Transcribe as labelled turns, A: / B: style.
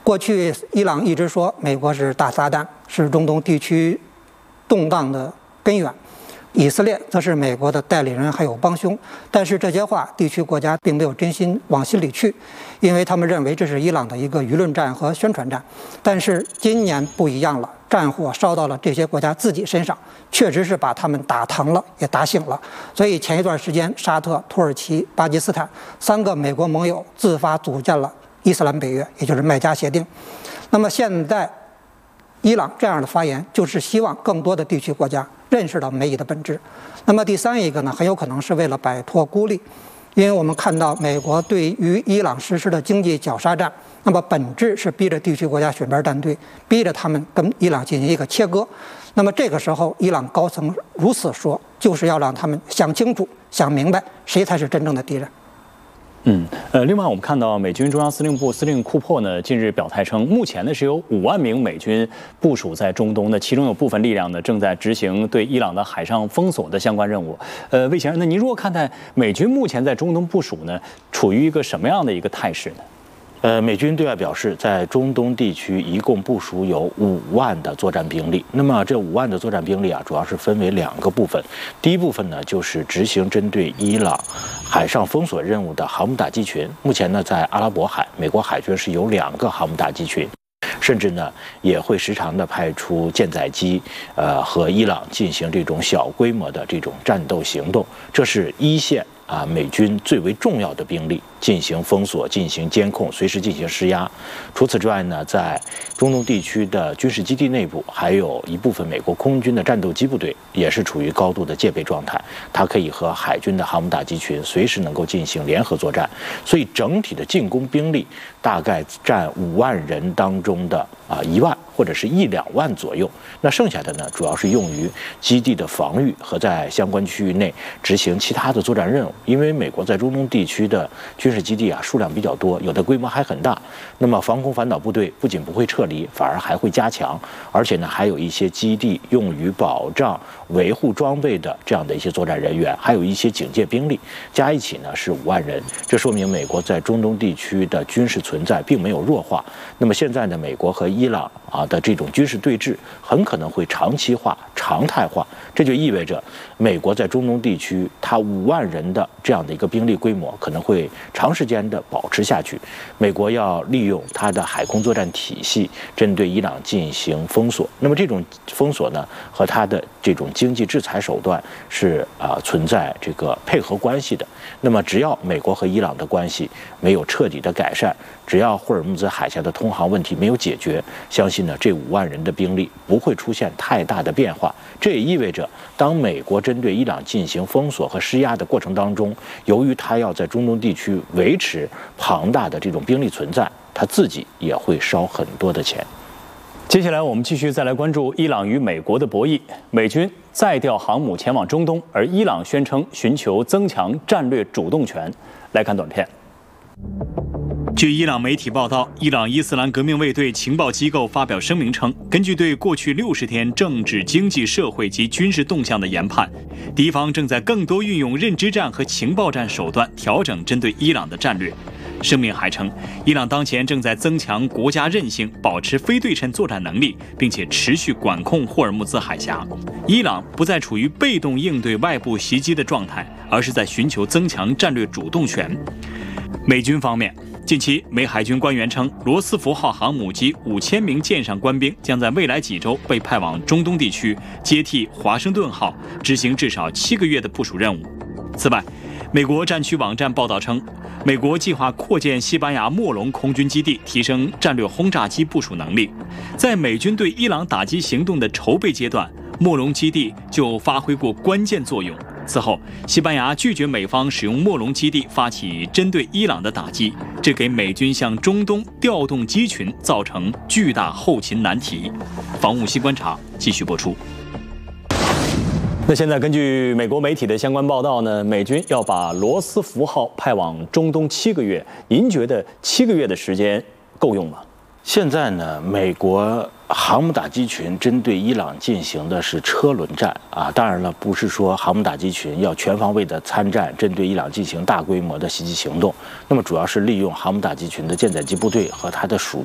A: 过去伊朗一直说美国是大撒旦，是中东地区动荡的根源，以色列则是美国的代理人还有帮凶。但是这些话地区国家并没有真心往心里去，因为他们认为这是伊朗的一个舆论战和宣传战。但是今年不一样了，战火烧到了这些国家自己身上，确实是把他们打疼了，也打醒了。所以前一段时间，沙特、土耳其、巴基斯坦3个美国盟友自发组建了伊斯兰北约，也就是麦加协定。那么现在伊朗这样的发言，就是希望更多的地区国家认识到美伊的本质。那么第三一个呢，很有可能是为了摆脱孤立，因为我们看到美国对于伊朗实施的经济绞杀战，那么本质是逼着地区国家选边站队，逼着他们跟伊朗进行一个切割。那么这个时候，伊朗高层如此说，就是要让他们想清楚、想明白谁才是真正的敌人。
B: 另外我们看到美军中央司令部司令库珀呢，近日表态称，目前呢是有5万名美军部署在中东的，其中有部分力量呢正在执行对伊朗的海上封锁的相关任务。魏先生，那您如何看待美军目前在中东部署呢，处于一个什么样的一个态势呢？
C: 美军对外表示，在中东地区一共部署有5万的作战兵力。那么这5万的作战兵力主要是分为2个部分。第一部分呢，就是执行针对伊朗海上封锁任务的航母打击群。目前呢，在阿拉伯海，美国海军是有2个航母打击群，甚至呢也会时常的派出舰载机，和伊朗进行这种小规模的这种战斗行动。这是一线美军最为重要的兵力，进行封锁、进行监控、随时进行施压。除此之外呢，在中东地区的军事基地内部，还有一部分美国空军的战斗机部队也是处于高度的戒备状态，它可以和海军的航母打击群随时能够进行联合作战。所以整体的进攻兵力大概占5万人当中的1万或者是1-2万左右。那剩下的呢，主要是用于基地的防御和在相关区域内执行其他的作战任务。因为美国在中东地区的军事基地数量比较多，有的规模还很大。那么防空反导部队不仅不会撤离，反而还会加强，而且呢，还有一些基地用于保障、维护装备的这样的一些作战人员，还有一些警戒兵力，加一起呢是5万人。这说明美国在中东地区的军事存在并没有弱化。那么现在呢，美国和伊朗的这种军事对峙很可能会长期化、常态化。这就意味着美国在中东地区它5万人的这样的一个兵力规模可能会长时间的保持下去。美国要利用它的海空作战体系针对伊朗进行封锁。那么这种封锁呢，和它的这种经济制裁手段是存在这个配合关系的。那么只要美国和伊朗的关系没有彻底的改善，只要霍尔木兹海峡的通航问题没有解决，相信呢这5万人的兵力不会出现太大的变化。这也意味着，当美国针对伊朗进行封锁和施压的过程当中，由于它要在中东地区维持庞大的这种兵力存在，它自己也会烧很多的钱。
B: 接下来我们继续再来关注伊朗与美国的博弈。美军再调航母前往中东，而伊朗宣称寻求增强战略主动权。来看短片。据伊朗媒体报道，伊朗伊斯兰革命卫队情报机构发表声明称，根据对过去60天政治、经济、社会及军事动向的研判，敌方正在更多运用认知战和情报战手段调整针对伊朗的战略。声明还称，伊朗当前正在增强国家韧性，保持非对称作战能力，并且持续管控霍尔木兹海峡。伊朗不再处于被动应对外部袭击的状态，而是在寻求增强战略主动权。美军方面，近期，美海军官员称，罗斯福号航母及5000名舰上官兵将在未来几周被派往中东地区，接替华盛顿号，执行至少7个月的部署任务。此外，美国战区网站报道称，美国计划扩建西班牙莫龙空军基地，提升战略轰炸机部署能力。在美军对伊朗打击行动的筹备阶段，莫龙基地就发挥过关键作用。此后，西班牙拒绝美方使用莫龙基地发起针对伊朗的打击，这给美军向中东调动机群造成巨大后勤难题。防务西观察继续播出。那现在根据美国媒体的相关报道呢，美军要把罗斯福号派往中东7个月，您觉得7个月的时间够用吗？
C: 现在呢，美国航母打击群针对伊朗进行的是车轮战当然了，不是说航母打击群要全方位的参战，针对伊朗进行大规模的袭击行动。那么主要是利用航母打击群的舰载机部队和它的属